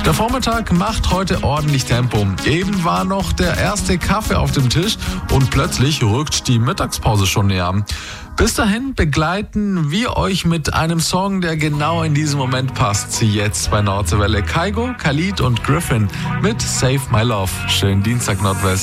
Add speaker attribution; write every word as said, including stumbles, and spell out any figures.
Speaker 1: Der Vormittag macht heute ordentlich Tempo. Eben war noch der erste Kaffee auf dem Tisch und plötzlich rückt die Mittagspause schon näher. Bis dahin begleiten wir euch mit einem Song, der genau in diesem Moment passt. Jetzt bei Nordseewelle. Kygo, Khalid und Griffin mit Save My Love. Schönen Dienstag, Nordwest.